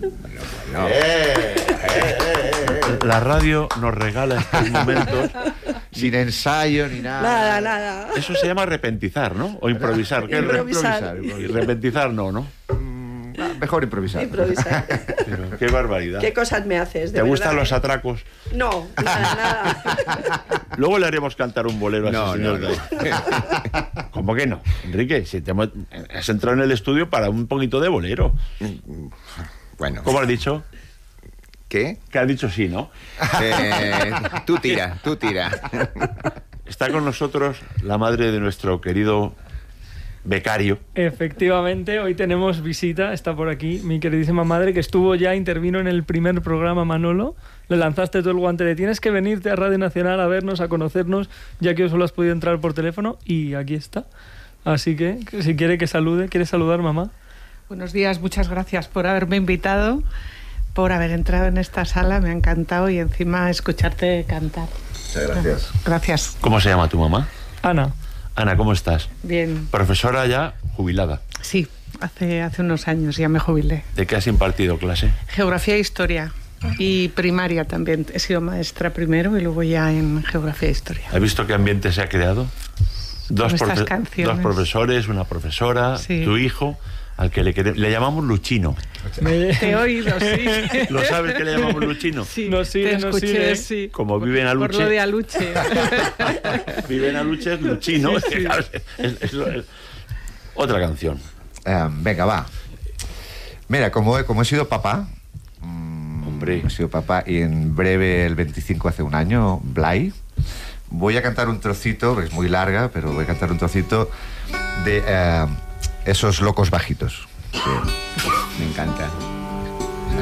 La radio nos regala estos momentos sin ensayo ni nada. Nada. Eso se llama repentizar, ¿no? O improvisar. ¿Qué es Improvisar. Y repentizar no. Mejor improvisar. Pero qué barbaridad. ¿Qué cosas me haces? ¿Te gustan los atracos? No, nada. Luego le haremos cantar un bolero a ese señor. No. ¿Cómo que no? Enrique, si has entrado en el estudio para un poquito de bolero. Bueno. ¿Cómo has dicho? ¿Qué? Que has dicho sí, ¿no? Tú tira. Está con nosotros la madre de nuestro querido becario. Efectivamente, hoy tenemos visita, está por aquí mi queridísima madre, que intervino en el primer programa, Manolo. Le lanzaste todo el guante de tienes que venirte a Radio Nacional a vernos, a conocernos, ya que solo has podido entrar por teléfono, y aquí está. Así que si quiere que salude, ¿quiere saludar, mamá? Buenos días, muchas gracias por haberme invitado, por haber entrado en esta sala, me ha encantado, y encima escucharte cantar. Muchas gracias. Gracias. ¿Cómo se llama tu mamá? Ana. Ana, ¿cómo estás? Bien. Profesora ya jubilada. Sí, hace unos años ya me jubilé. ¿De qué has impartido clase? Geografía e historia. Y primaria también. He sido maestra primero y luego ya en geografía e historia. ¿Has visto qué ambiente se ha creado? Dos profesores, una profesora, sí. Tu hijo, al que le llamamos Luchino. Te he oído, sí. ¿Lo sabes que le llamamos Luchino? Sí, te escuché, sí. Como vive en Aluche. Por lo de Aluche. Vive en Aluche, es Luchino. Sí. Es otra canción. Venga, va. Mira, como he sido papá, Hombre. He sido papá, y en breve, el 25 hace un año, Blay, voy a cantar un trocito, es muy larga, pero voy a cantar un trocito de Esos locos bajitos, que me encanta.